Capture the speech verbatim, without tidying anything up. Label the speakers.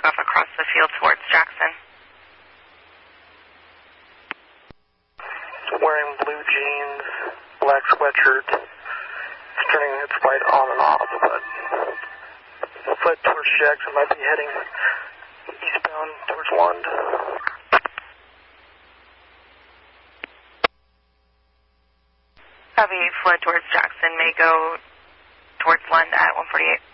Speaker 1: off across the field towards Jackson.
Speaker 2: Wearing blue jeans, black sweatshirt. It's turning its light on and off, but fled towards Jackson, might be heading eastbound towards Lund.
Speaker 1: Copy, fled towards Jackson, may go towards Lund at one forty-eight.